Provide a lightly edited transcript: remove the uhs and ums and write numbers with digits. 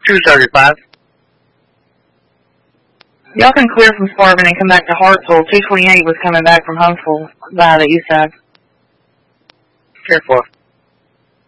235. Y'all can clear from Sparvan and come back to Hartsville. 228 was coming back from Huntsville via the east side. Tier 4.